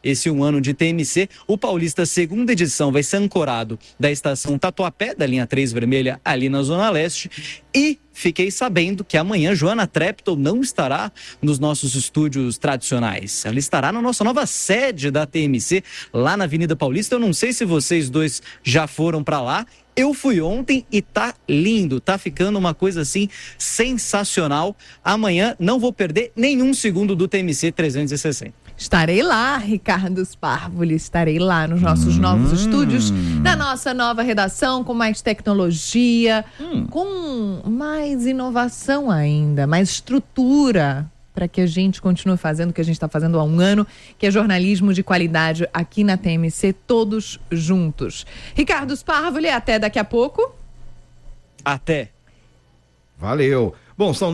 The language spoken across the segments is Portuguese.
esse 1 ano de TMC. O Paulista segunda edição vai ser ancorado da estação Tatuapé, da linha 3 vermelha, ali na Zona Leste. E fiquei sabendo que amanhã Joana Treptow não estará nos nossos estúdios tradicionais. Ela estará na nossa nova sede da TMC, lá na Avenida Paulista. Eu não sei se vocês dois já foram para lá. Eu fui ontem e tá lindo, tá ficando uma coisa assim sensacional. Amanhã não vou perder nenhum segundo do TMC 360. Estarei lá, Ricardo Sparvoli, estarei lá nos nossos novos estúdios, na nossa nova redação, com mais tecnologia, com mais inovação ainda, mais estrutura, para que a gente continue fazendo o que a gente está fazendo há 1 ano, que é jornalismo de qualidade aqui na TMC, todos juntos. Ricardo Sparvoli, até daqui a pouco. Até. Valeu. Bom, são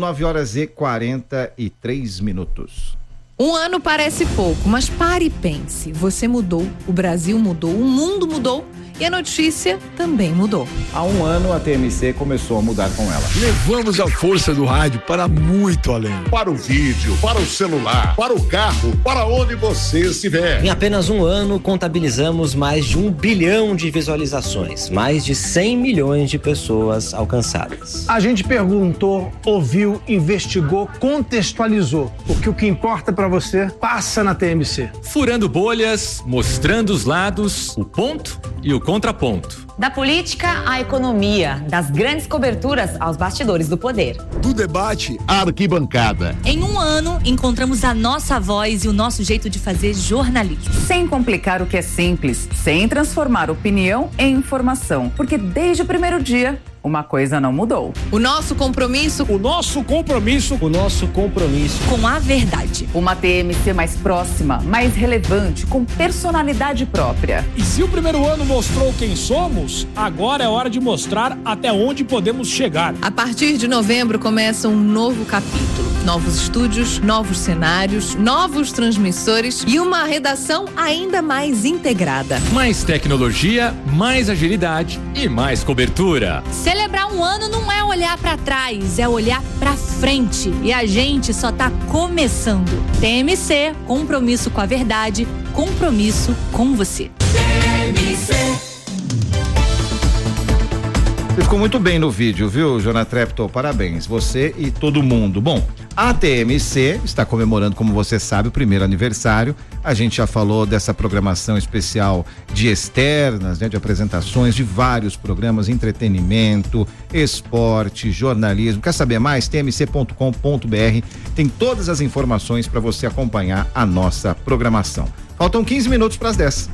9h43. 1 ano parece pouco, mas pare e pense. Você mudou, o Brasil mudou, o mundo mudou e a notícia também mudou. Há 1 ano a TMC começou a mudar com ela. Levamos a força do rádio para muito além. Para o vídeo, para o celular, para o carro, para onde você estiver. Em apenas 1 ano, contabilizamos mais de 1 bilhão de visualizações, mais de 100 milhões de pessoas alcançadas. A gente perguntou, ouviu, investigou, contextualizou. Porque o que importa para você passa na TMC. Furando bolhas, mostrando os lados, o ponto e o contraponto. Da política à economia, das grandes coberturas aos bastidores do poder. Do debate à arquibancada. Em 1 ano, encontramos a nossa voz e o nosso jeito de fazer jornalismo. Sem complicar o que é simples, sem transformar opinião em informação. Porque desde o primeiro dia, uma coisa não mudou. O nosso compromisso. O nosso compromisso. O nosso compromisso. Com a verdade. Uma TMC mais próxima, mais relevante, com personalidade própria. E se o primeiro ano mostrou quem somos, agora é hora de mostrar até onde podemos chegar. A partir de novembro começa um novo capítulo. Novos estúdios, novos cenários, novos transmissores e uma redação ainda mais integrada. Mais tecnologia, mais agilidade e mais cobertura. Celebrar 1 ano não é olhar pra trás, é olhar pra frente. E a gente só tá começando. TMC, compromisso com a verdade, compromisso com você. TMC. Você ficou muito bem no vídeo, viu, Joana Treptow? Parabéns, você e todo mundo. Bom, a TMC está comemorando, como você sabe, o 1º aniversário. A gente já falou dessa programação especial de externas, né, de apresentações de vários programas, entretenimento, esporte, jornalismo. Quer saber mais? tmc.com.br tem todas as informações para você acompanhar a nossa programação. Faltam 15 minutos para as 10.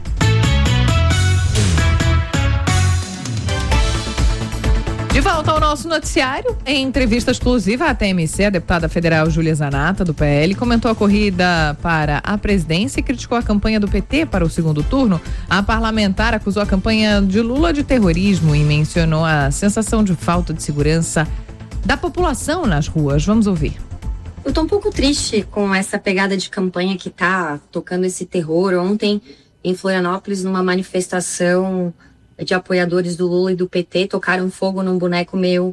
De volta ao nosso noticiário, em entrevista exclusiva à TMC, a deputada federal Júlia Zanata, do PL, comentou a corrida para a presidência e criticou a campanha do PT para o 2º turno. A parlamentar acusou a campanha de Lula de terrorismo e mencionou a sensação de falta de segurança da população nas ruas. Vamos ouvir. Eu tô um pouco triste com essa pegada de campanha que tá tocando esse terror. Ontem, em Florianópolis, numa manifestação de apoiadores do Lula e do PT, tocaram fogo num boneco meu,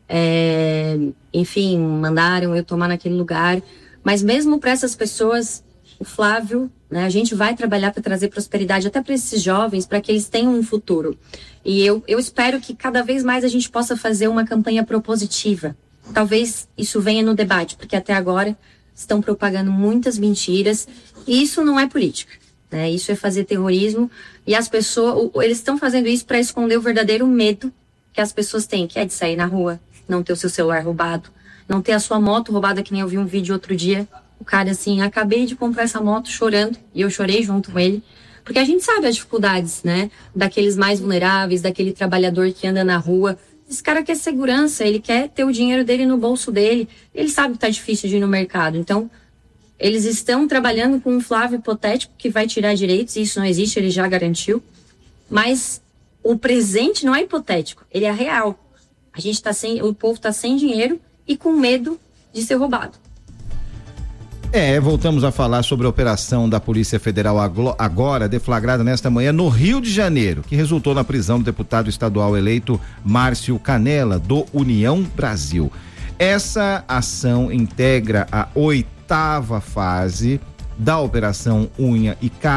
enfim, mandaram eu tomar naquele lugar, mas mesmo para essas pessoas, o Flávio, né, a gente vai trabalhar para trazer prosperidade até para esses jovens, para que eles tenham um futuro, e eu espero que cada vez mais a gente possa fazer uma campanha propositiva. Talvez isso venha no debate, porque até agora estão propagando muitas mentiras, e isso não é política. Isso é fazer terrorismo, e as pessoas, eles estão fazendo isso para esconder o verdadeiro medo que as pessoas têm, que é de sair na rua, não ter o seu celular roubado, não ter a sua moto roubada, que nem eu vi um vídeo outro dia, o cara assim, acabei de comprar essa moto chorando, e eu chorei junto com ele, porque a gente sabe as dificuldades, né, daqueles mais vulneráveis, daquele trabalhador que anda na rua. Esse cara quer segurança, ele quer ter o dinheiro dele no bolso dele, ele sabe que tá difícil de ir no mercado, então eles estão trabalhando com um Flávio hipotético que vai tirar direitos, e isso não existe, ele já garantiu. Mas o presente não é hipotético, ele é real. A gente tá o povo está sem dinheiro e com medo de ser roubado. Voltamos a falar sobre a operação da Polícia Federal agora, deflagrada nesta manhã no Rio de Janeiro, que resultou na prisão do deputado estadual eleito Márcio Canela, do União Brasil. Essa ação integra a 8ª fase da Operação Unha e Carne